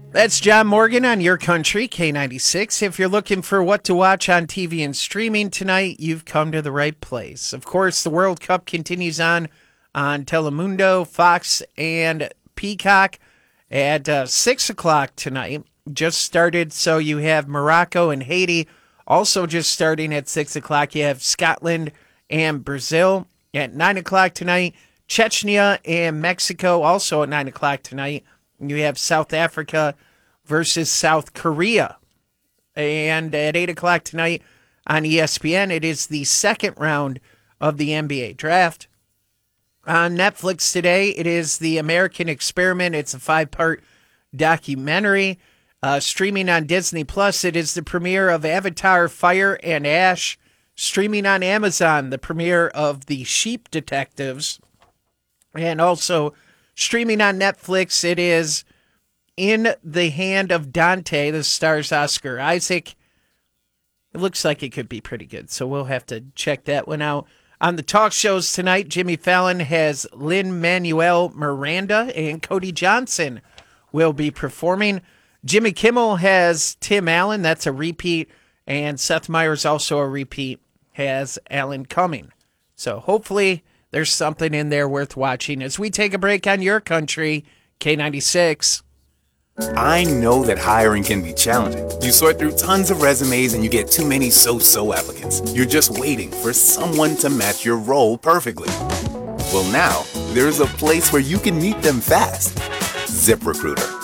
That's John Morgan on Your Country, K96. If you're looking for what to watch on TV and streaming tonight, you've come to the right place. Of course, the World Cup continues on Telemundo, Fox, and Peacock at 6 o'clock tonight. Just started, so you have Morocco and Haiti. Also just starting at 6 o'clock, you have Scotland and Brazil. At 9 o'clock tonight, Chechnya and Mexico, also at 9 o'clock tonight. You have South Africa versus South Korea. And at 8 o'clock tonight on ESPN, it is the second round of the NBA draft. On Netflix today, it is The American Experiment. It's a 5-part documentary. Streaming on Disney Plus, it is the premiere of Avatar Fire and Ash. Streaming on Amazon, the premiere of The Sheep Detectives. And also streaming on Netflix, it is In the Hand of Dante. This stars Oscar Isaac. It looks like it could be pretty good, so we'll have to check that one out. On the talk shows tonight, Jimmy Fallon has Lin-Manuel Miranda, and Cody Johnson will be performing. Jimmy Kimmel has Tim Allen. That's a repeat. And Seth Meyers, also a repeat, has Alan Cumming. So hopefully there's something in there worth watching as we take a break on Your Country, K96. I know that hiring can be challenging. You sort through tons of resumes and you get too many so-so applicants. You're just waiting for someone to match your role perfectly. Well, now there's a place where you can meet them fast. ZipRecruiter.